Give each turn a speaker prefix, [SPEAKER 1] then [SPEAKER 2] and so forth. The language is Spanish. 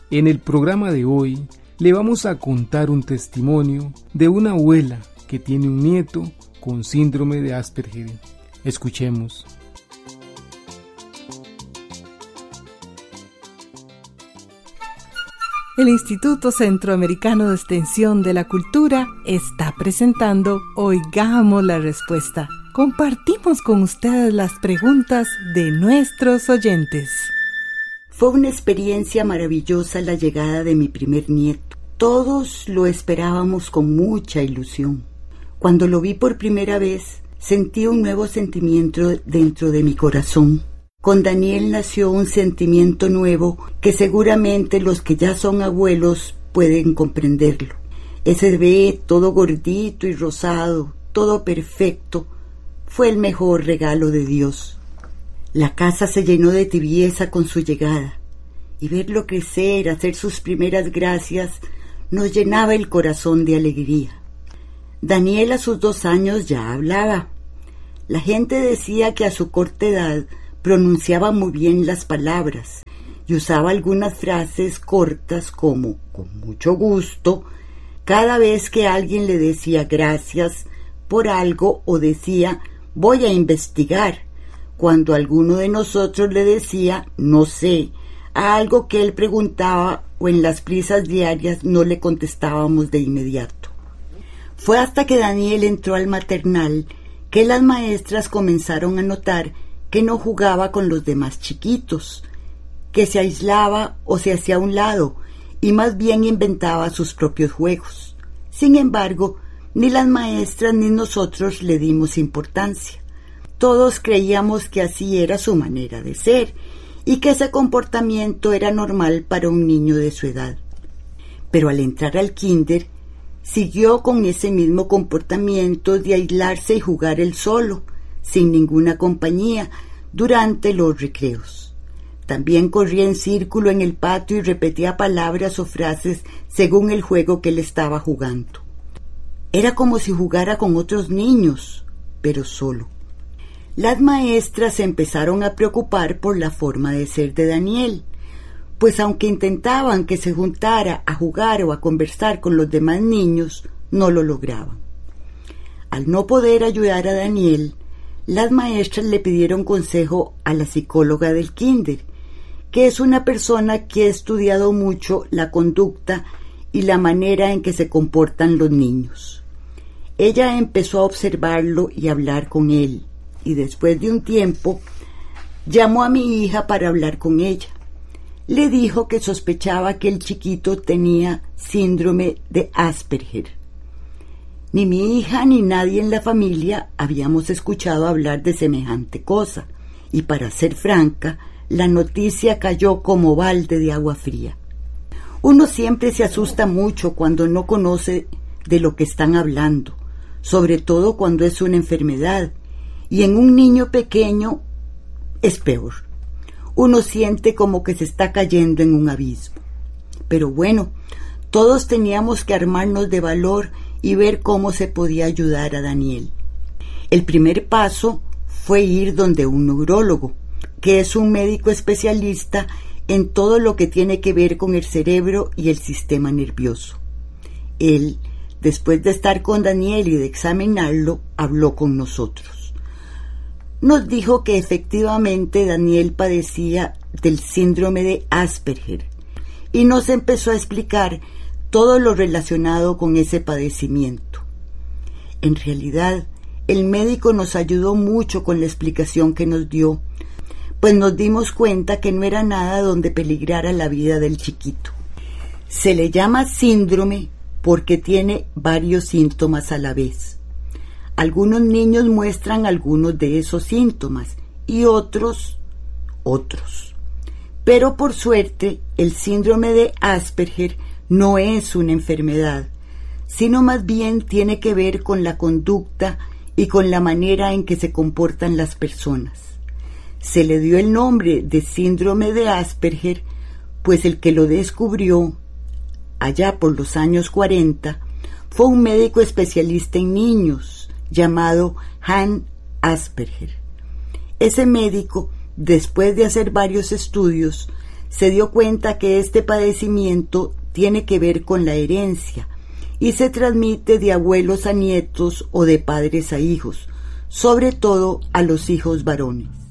[SPEAKER 1] En el programa de hoy le vamos a contar un testimonio de una abuela que tiene un nieto con síndrome de Asperger. Escuchemos.
[SPEAKER 2] El Instituto Centroamericano de Extensión de la Cultura está presentando Oigamos la Respuesta. Compartimos con ustedes las preguntas de nuestros oyentes.
[SPEAKER 3] Fue una experiencia maravillosa la llegada de mi primer nieto. Todos lo esperábamos con mucha ilusión. Cuando lo vi por primera vez, sentí un nuevo sentimiento dentro de mi corazón. Con Daniel nació un sentimiento nuevo que seguramente los que ya son abuelos pueden comprenderlo. Ese bebé todo gordito y rosado, todo perfecto, fue el mejor regalo de Dios. La casa se llenó de tibieza con su llegada, y verlo crecer, hacer sus primeras gracias, nos llenaba el corazón de alegría. Daniel a sus 2 años ya hablaba. La gente decía que a su corta edad pronunciaba muy bien las palabras y usaba algunas frases cortas como "con mucho gusto" cada vez que alguien le decía gracias por algo o decía "voy a investigar", cuando alguno de nosotros le decía "no sé" a algo que él preguntaba o en las prisas diarias no le contestábamos de inmediato. Fue hasta que Daniel entró al maternal que las maestras comenzaron a notar que no jugaba con los demás chiquitos, que se aislaba o se hacía a un lado y más bien inventaba sus propios juegos. Sin embargo, ni las maestras ni nosotros le dimos importancia. Todos creíamos que así era su manera de ser y que ese comportamiento era normal para un niño de su edad. Pero al entrar al kinder, siguió con ese mismo comportamiento de aislarse y jugar él solo, sin ninguna compañía, durante los recreos. También corría en círculo en el patio y repetía palabras o frases según el juego que él estaba jugando. Era como si jugara con otros niños, pero solo. Las maestras se empezaron a preocupar por la forma de ser de Daniel, pues aunque intentaban que se juntara a jugar o a conversar con los demás niños, no lo lograban. Al no poder ayudar a Daniel, las maestras le pidieron consejo a la psicóloga del kinder, que es una persona que ha estudiado mucho la conducta y la manera en que se comportan los niños. Ella empezó a observarlo y a hablar con él, y después de un tiempo llamó a mi hija para hablar con ella. Le dijo que sospechaba que el chiquito tenía síndrome de Asperger. Ni mi hija ni nadie en la familia habíamos escuchado hablar de semejante cosa, y para ser franca, la noticia cayó como balde de agua fría. Uno siempre se asusta mucho cuando no conoce de lo que están hablando, sobre todo cuando es una enfermedad, y en un niño pequeño es peor. Uno siente como que se está cayendo en un abismo. Pero bueno, todos teníamos que armarnos de valor y ver cómo se podía ayudar a Daniel. El primer paso fue ir donde un neurólogo, que es un médico especialista en todo lo que tiene que ver con el cerebro y el sistema nervioso. Él, después de estar con Daniel y de examinarlo, habló con nosotros. Nos dijo que efectivamente Daniel padecía del síndrome de Asperger y nos empezó a explicar todo lo relacionado con ese padecimiento. En realidad, el médico nos ayudó mucho con la explicación que nos dio, pues nos dimos cuenta que no era nada donde peligrara la vida del chiquito. Se le llama síndrome porque tiene varios síntomas a la vez. Algunos niños muestran algunos de esos síntomas y otros. Pero por suerte, el síndrome de Asperger no es una enfermedad, sino más bien tiene que ver con la conducta y con la manera en que se comportan las personas. Se le dio el nombre de síndrome de Asperger, pues el que lo descubrió, allá por los años 40, fue un médico especialista en niños llamado Hans Asperger. Ese médico, después de hacer varios estudios, se dio cuenta que este padecimiento tiene que ver con la herencia y se transmite de abuelos a nietos o de padres a hijos, sobre todo a los hijos varones.